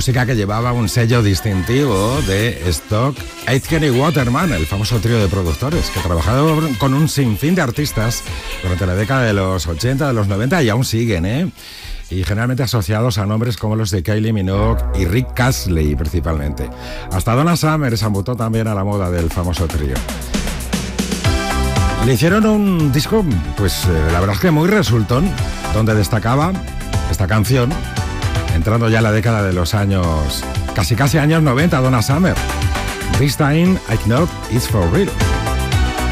música que llevaba un sello distintivo de Stock Aitken y Waterman, el famoso trío de productores que trabajaron con un sinfín de artistas durante la década de los 80, de los 90 y aún siguen, ¿eh? Y generalmente asociados a nombres como los de Kylie Minogue y Rick Astley principalmente. Hasta Donna Summer se amputó también a la moda del famoso trío. Le hicieron un disco, pues la verdad es que muy resultón, donde destacaba esta canción, entrando ya en la década de los años, casi años 90, Donna Summer. This time I know it's for real.